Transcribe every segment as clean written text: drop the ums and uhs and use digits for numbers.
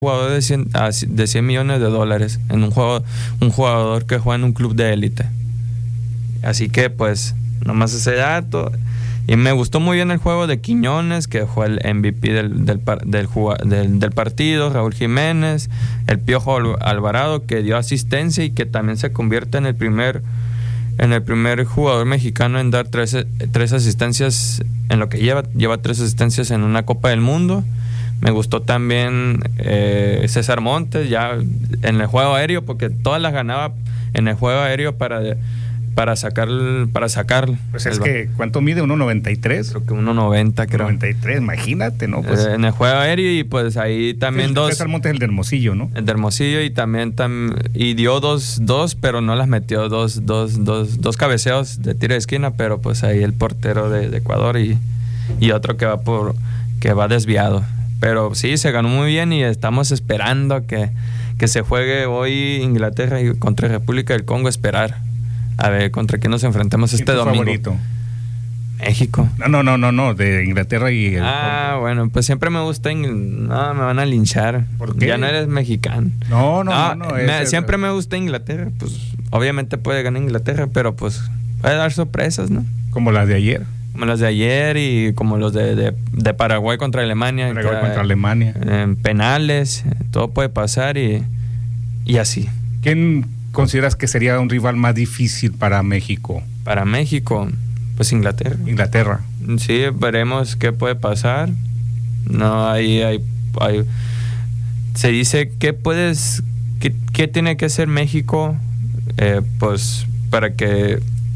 jugador de 100 millones de dólares en un jugador que juega en un club de élite. Así que pues nomás ese dato. Y me gustó muy bien el juego de Quiñones, que fue el MVP del partido, Raúl Jiménez, el Piojo Alvarado, que dio asistencia y que también se convierte en el primer jugador mexicano en dar tres asistencias en lo que lleva 3 asistencias en una Copa del Mundo. Me gustó también César Montes, ya en el juego aéreo, porque todas las ganaba en el juego aéreo para sacar. Pues es que, ¿cuánto mide? ¿1.93? Creo que 1.90, creo. 93, imagínate, ¿no? Pues, en el juego aéreo, y pues ahí también César Montes es el de Hermosillo, ¿no? El de Hermosillo, y también y dio dos, pero no las metió, dos cabeceos de tiro de esquina, pero pues ahí el portero de Ecuador y otro que va desviado. Pero sí, se ganó muy bien y estamos esperando que se juegue hoy Inglaterra contra República del Congo, esperar a ver contra quién nos enfrentamos este domingo. Favorito? México. No, de Inglaterra y el Congo. Bueno, pues siempre me gusta. No, me van a linchar. ¿Por qué? Ya no eres mexicano. No. Siempre me gusta Inglaterra. Pues obviamente puede ganar Inglaterra, pero pues puede dar sorpresas, ¿no? Como las de ayer. Como las de ayer y como los de Paraguay contra Alemania. En penales, todo puede pasar y así. ¿Quién consideras que sería un rival más difícil para México? Para México, pues Inglaterra. Sí, veremos qué puede pasar. No, hay se dice qué tiene que hacer México, pues para que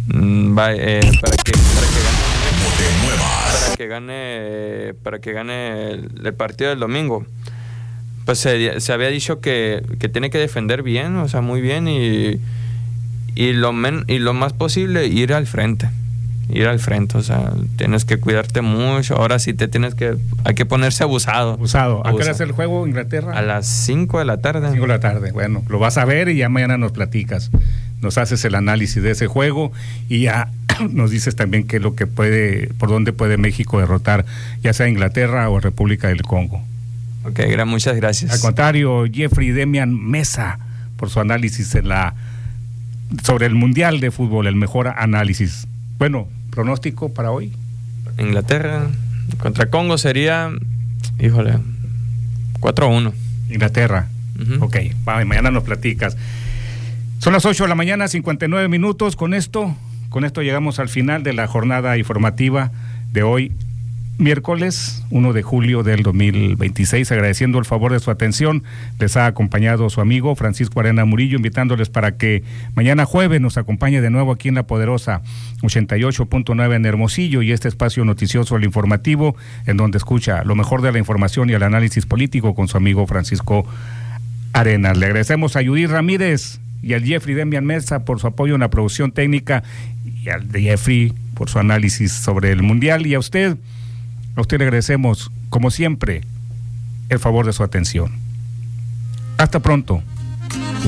gane el partido del domingo. Pues se había dicho que tiene que defender bien, o sea, muy bien, y lo más posible ir al frente, o sea, tienes que cuidarte mucho. Ahora sí hay que ponerse abusado. ¿A qué hora es el juego, Inglaterra? A las 5 de la tarde. 5 de la tarde, bueno, lo vas a ver y ya mañana nos platicas. Nos haces el análisis de ese juego y ya nos dices también qué es lo que por dónde puede México derrotar, ya sea Inglaterra o República del Congo. Ok, muchas gracias. Al contrario, Jeffrey Demian Mesa, por su análisis sobre el Mundial de Fútbol, el mejor análisis. Bueno, pronóstico para hoy. Inglaterra contra Congo sería, 4-1. Inglaterra. Uh-huh. Ok, mañana nos platicas. Son las 8 de la mañana, 59 minutos. Con esto llegamos al final de la jornada informativa de hoy, miércoles 1 de julio del 2026, agradeciendo el favor de su atención. Les ha acompañado su amigo Francisco Arena Murillo, invitándoles para que mañana jueves nos acompañe de nuevo aquí en la poderosa 88.9 en Hermosillo, y este espacio noticioso, el informativo, en donde escucha lo mejor de la información y el análisis político con su amigo Francisco Arenas. Le agradecemos a Judith Ramírez y al Jeffrey Demian Mesa por su apoyo en la producción técnica, y al Jeffrey por su análisis sobre el Mundial, y a usted le agradecemos, como siempre, el favor de su atención. Hasta pronto.